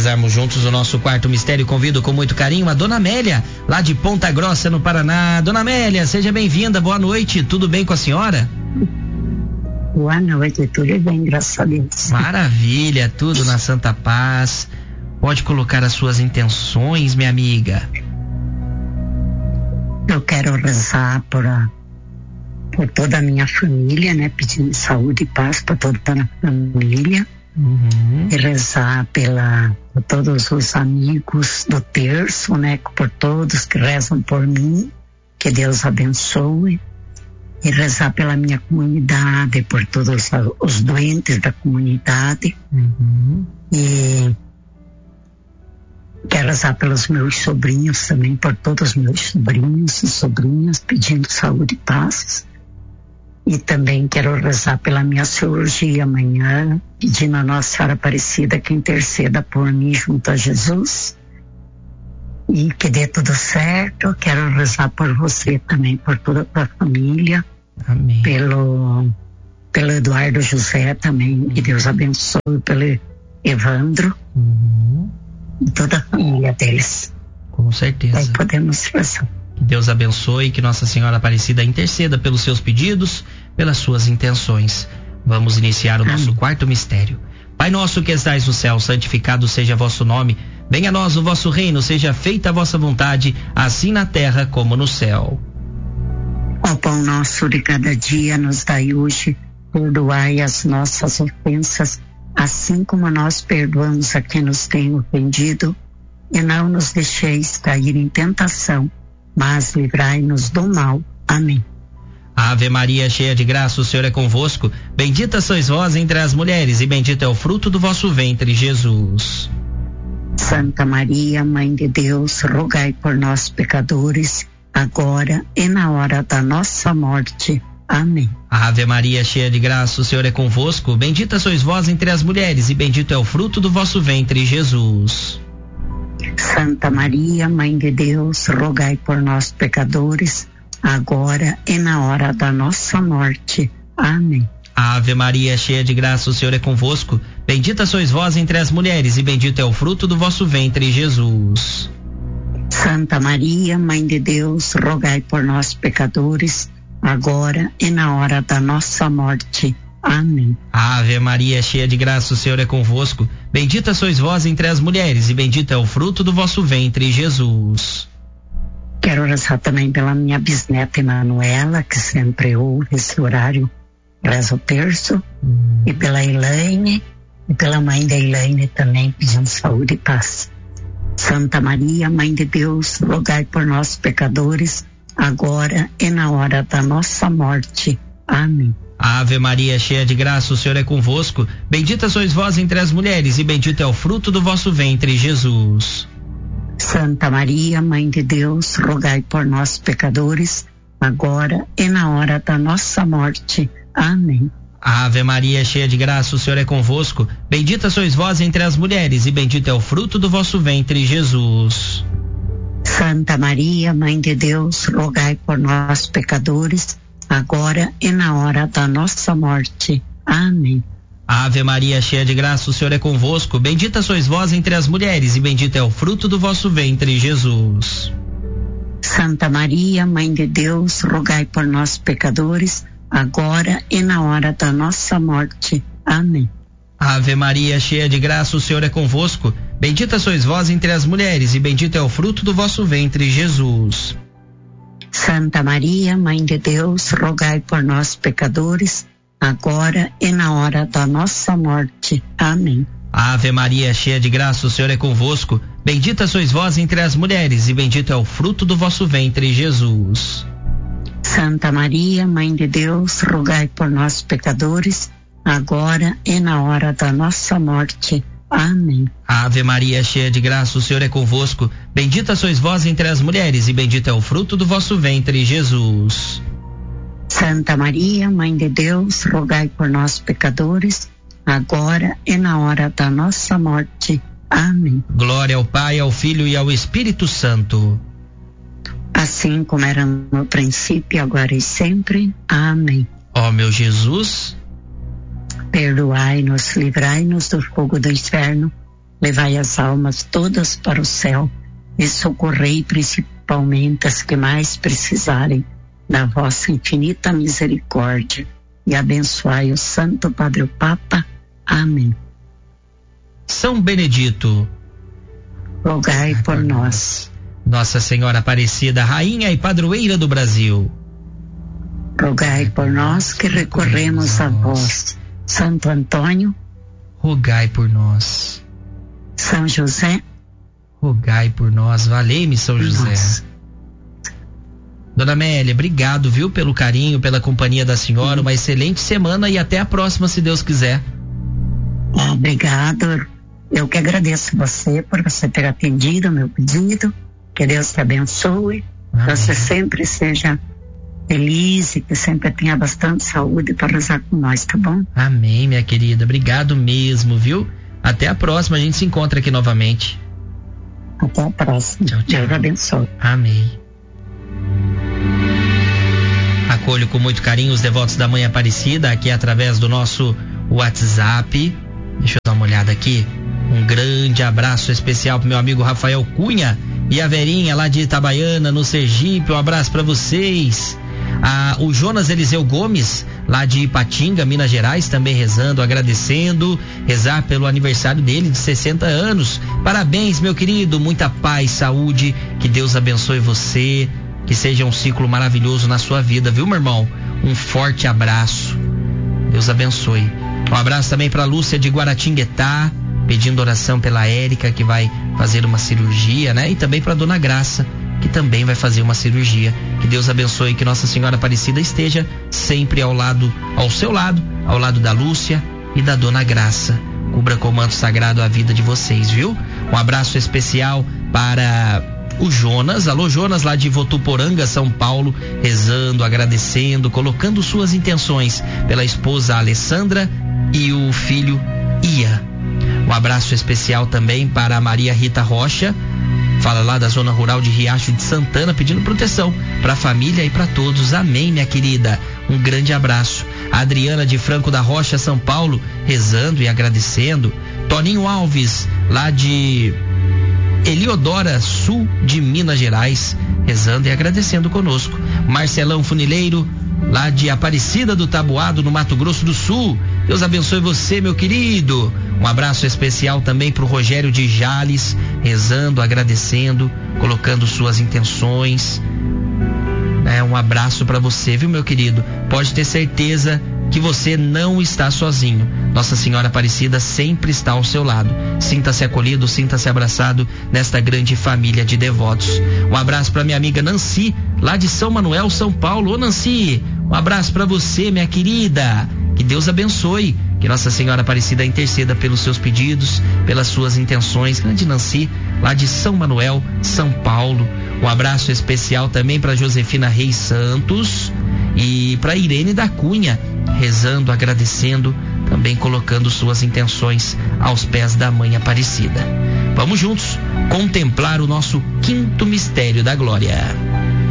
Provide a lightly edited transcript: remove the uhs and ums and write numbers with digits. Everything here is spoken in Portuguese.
rezarmos juntos o nosso quarto mistério, convido com muito carinho a Dona Amélia, lá de Ponta Grossa, no Paraná. Dona Amélia, seja bem-vinda, boa noite, tudo bem com a senhora? Boa noite, tudo bem, graças a Deus. Maravilha, tudo na santa paz. Pode colocar as suas intenções, minha amiga. Eu quero rezar por toda a minha família, né? Pedindo saúde e paz para toda a família. E rezar por todos os amigos do terço, né? Por todos que rezam por mim, que Deus abençoe. E rezar pela minha comunidade, por todos os doentes da comunidade. E quero rezar pelos meus sobrinhos também, por todos os meus sobrinhos e sobrinhas, pedindo saúde e paz. E também quero rezar pela minha cirurgia amanhã, pedindo a Nossa Senhora Aparecida que interceda por mim junto a Jesus. E que dê tudo certo. Quero rezar por você também, por toda a tua família. Amém. Pelo Eduardo José também, que Deus abençoe, pelo Evandro. E toda a família deles. Com certeza. Aí podemos rezar. Que Deus abençoe, que Nossa Senhora Aparecida interceda pelos seus pedidos, pelas suas intenções. Vamos iniciar o nosso quarto mistério. Pai nosso que estais no céu, santificado seja vosso nome. Venha a nós o vosso reino, seja feita a vossa vontade, assim na terra como no céu. O pão nosso de cada dia nos dai hoje, perdoai as nossas ofensas, assim como nós perdoamos a quem nos tem ofendido, e não nos deixeis cair em tentação, mas livrai-nos do mal. Amém. Ave Maria, cheia de graça, o Senhor é convosco. Bendita sois vós entre as mulheres, e bendito é o fruto do vosso ventre, Jesus. Santa Maria, Mãe de Deus, rogai por nós, pecadores, agora e na hora da nossa morte. Amém. Ave Maria, cheia de graça, o Senhor é convosco. Bendita sois vós entre as mulheres, e bendito é o fruto do vosso ventre, Jesus. Santa Maria, Mãe de Deus, rogai por nós, pecadores, agora e na hora da nossa morte. Amém. Ave Maria, cheia de graça, o Senhor é convosco. Bendita sois vós entre as mulheres, e bendito é o fruto do vosso ventre, Jesus. Santa Maria, Mãe de Deus, rogai por nós, pecadores, agora e na hora da nossa morte. Amém. Ave Maria, cheia de graça, o Senhor é convosco. Bendita sois vós entre as mulheres, e bendito é o fruto do vosso ventre, Jesus. Quero rezar também pela minha bisneta Emanuela, que sempre ouve esse horário, reza o terço, e pela Elaine, e pela mãe da Elaine também, pedindo saúde e paz. Santa Maria, Mãe de Deus, rogai por nós, pecadores, agora e na hora da nossa morte. Amém. Ave Maria, cheia de graça, o Senhor é convosco. Bendita sois vós entre as mulheres, e bendito é o fruto do vosso ventre, Jesus. Santa Maria, Mãe de Deus, rogai por nós, pecadores, agora e na hora da nossa morte. Amém. Ave Maria, cheia de graça, o Senhor é convosco. Bendita sois vós entre as mulheres, e bendito é o fruto do vosso ventre, Jesus. Santa Maria, Mãe de Deus, rogai por nós, pecadores, agora e na hora da nossa morte. Amém. Ave Maria, cheia de graça, o Senhor é convosco. Bendita sois vós entre as mulheres, e bendito é o fruto do vosso ventre, Jesus. Santa Maria, Mãe de Deus, rogai por nós, pecadores, agora e na hora da nossa morte. Amém. Ave Maria, cheia de graça, o Senhor é convosco. Bendita sois vós entre as mulheres, e bendito é o fruto do vosso ventre, Jesus. Santa Maria, Mãe de Deus, rogai por nós, pecadores, agora e na hora da nossa morte. Amém. Ave Maria, cheia de graça, o Senhor é convosco. Bendita sois vós entre as mulheres, e bendito é o fruto do vosso ventre, Jesus. Santa Maria, Mãe de Deus, rogai por nós, pecadores, agora e na hora da nossa morte. Amém. Ave Maria, cheia de graça, o Senhor é convosco. Bendita sois vós entre as mulheres, e bendito é o fruto do vosso ventre, Jesus. Santa Maria, Mãe de Deus, rogai por nós, pecadores, agora e na hora da nossa morte. Amém. Glória ao Pai, ao Filho e ao Espírito Santo. Assim como era no princípio, agora e sempre. Amém. Ó meu Jesus, perdoai-nos, livrai-nos do fogo do inferno, levai as almas todas para o céu e socorrei principalmente as que mais precisarem da vossa infinita misericórdia, e abençoai o Santo Padre o Papa. Amém. São Benedito, rogai por nós. Nossa Senhora Aparecida, Rainha e Padroeira do Brasil, rogai por nós que recorremos a vós. Santo Antônio, rogai por nós. São José, rogai por nós. Valei-me, São José. Dona Amélia, obrigado, viu, pelo carinho, pela companhia da senhora. Uma excelente semana e até a próxima, se Deus quiser. Obrigado. Eu que agradeço você por você ter atendido o meu pedido. Que Deus te abençoe. Amém. Que você sempre seja feliz e que sempre tenha bastante saúde para rezar com nós, tá bom? Amém, minha querida. Obrigado mesmo, viu? Até a próxima, a gente se encontra aqui novamente. Até a próxima. Tchau, tchau. Deus abençoe. Amém. Acolho com muito carinho os devotos da Mãe Aparecida aqui através do nosso WhatsApp. Deixa eu dar uma olhada aqui. Um grande abraço especial pro meu amigo Rafael Cunha e a Verinha lá de Itabaiana, no Sergipe. Um abraço para vocês. O Jonas Eliseu Gomes, lá de Ipatinga, Minas Gerais, também rezando, agradecendo, rezar pelo aniversário dele de 60 anos. Parabéns, meu querido, muita paz, saúde, que Deus abençoe você, que seja um ciclo maravilhoso na sua vida, viu, meu irmão? Um forte abraço, Deus abençoe. Um abraço também para Lúcia de Guaratinguetá, pedindo oração pela Érica, que vai fazer uma cirurgia, né? E também para Dona Graça, que também vai fazer uma cirurgia. Que Deus abençoe, que Nossa Senhora Aparecida esteja sempre ao seu lado, ao lado da Lúcia e da Dona Graça. Cubra com o manto sagrado a vida de vocês, viu? Um abraço especial para o Jonas. Alô, Jonas, lá de Votuporanga, São Paulo, rezando, agradecendo, colocando suas intenções pela esposa Alessandra e o filho Ia. Um abraço especial também para a Maria Rita Rocha, fala lá da zona rural de Riacho de Santana, pedindo proteção para a família e para todos. Amém, minha querida. Um grande abraço. A Adriana de Franco da Rocha, São Paulo, rezando e agradecendo. Toninho Alves, lá de Eliodora, sul de Minas Gerais, rezando e agradecendo conosco. Marcelão Funileiro, lá de Aparecida do Taboado, no Mato Grosso do Sul. Deus abençoe você, meu querido. Um abraço especial também pro Rogério de Jales, rezando, agradecendo, colocando suas intenções. Um abraço para você, viu, meu querido? Pode ter certeza que você não está sozinho. Nossa Senhora Aparecida sempre está ao seu lado. Sinta-se acolhido, sinta-se abraçado nesta grande família de devotos. Um abraço para minha amiga Nancy, lá de São Manuel, São Paulo. Ô, Nancy, um abraço para você, minha querida. Que Deus abençoe, que Nossa Senhora Aparecida interceda pelos seus pedidos, pelas suas intenções. Grande Nancy, lá de São Manuel, São Paulo. Um abraço especial também para Josefina Reis Santos e para Irene da Cunha, rezando, agradecendo, também colocando suas intenções aos pés da Mãe Aparecida. Vamos juntos contemplar o nosso quinto mistério da glória.